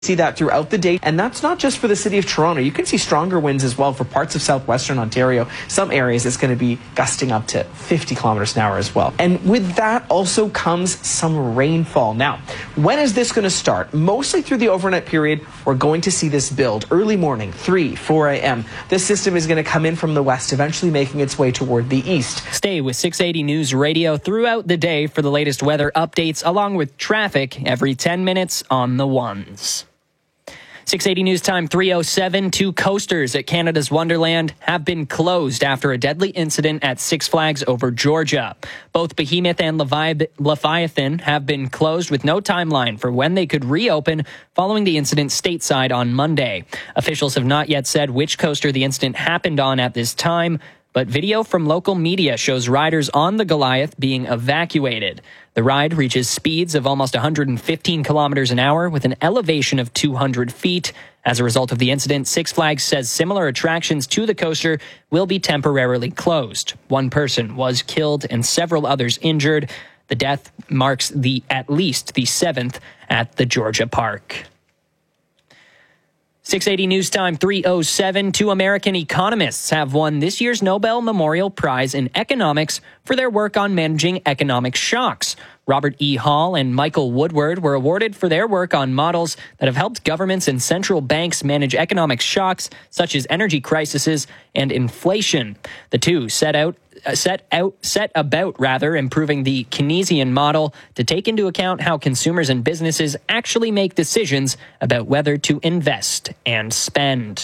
See that throughout the day, and that's not just for the city of Toronto. You can see stronger winds as well for parts of southwestern Ontario. Some areas it's going to be gusting up to 50 kilometers an hour as well. And with that also comes some rainfall. Now, when is this going to start? Mostly through the overnight period, we're going to see this build. Early morning, 3, 4 a.m. This system is going to come in from the west, eventually making its way toward the east. Stay with 680 News Radio throughout the day for the latest weather updates, along with traffic every 10 minutes on the ones. 680 News Time 3:07. 2 coasters at Canada's Wonderland have been closed after a deadly incident at Six Flags over Georgia. Both Behemoth and Leviathan have been closed with no timeline for when they could reopen following the incident stateside on Monday. Officials have not yet said which coaster the incident happened on at this time, but video from local media shows riders on the Goliath being evacuated. The ride reaches speeds of almost 115 kilometers an hour with an elevation of 200 feet. As a result of the incident, Six Flags says similar attractions to the coaster will be temporarily closed. 1 person was killed and several others injured. The death marks at least the 7th at the Georgia park. 680 News Time 3:07. 2 American economists have won this year's Nobel Memorial Prize in Economics for their work on managing economic shocks. Robert E. Hall and Michael Woodward were awarded for their work on models that have helped governments and central banks manage economic shocks such as energy crises and inflation. The two set about improving the Keynesian model to take into account how consumers and businesses actually make decisions about whether to invest and spend.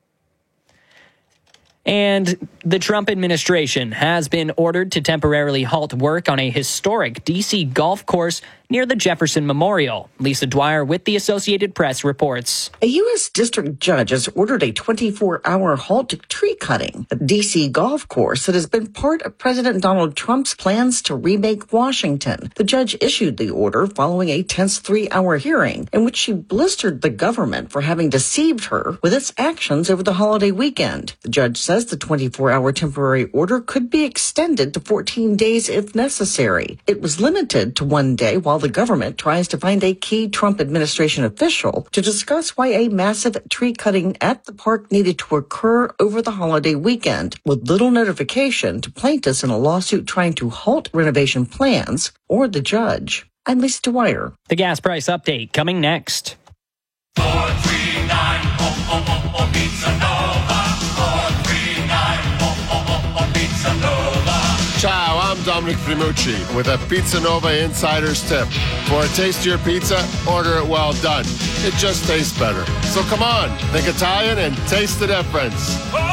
And the Trump administration has been ordered to temporarily halt work on a historic D.C. golf course near the Jefferson Memorial. Lisa Dwyer with the Associated Press reports. A U.S. district judge has ordered a 24-hour halt to tree cutting at the D.C. golf course that has been part of President Donald Trump's plans to remake Washington. The judge issued the order following a tense 3-hour hearing in which she blistered the government for having deceived her with its actions over the holiday weekend. The judge says the 24-hour temporary order could be extended to 14 days if necessary. It was limited to 1 day while the government tries to find a key Trump administration official to discuss why a massive tree cutting at the park needed to occur over the holiday weekend, with little notification to plaintiffs in a lawsuit trying to halt renovation plans or the judge. I'm Lisa Dwyer. The gas price update coming next. 439 Pizza Nova. 439 Pizza Nova. Ciao, I'm Dominic Primucci with a Pizza Nova Insider's Tip. For a tastier pizza, order it well done. It just tastes better. So come on, think Italian and taste the difference.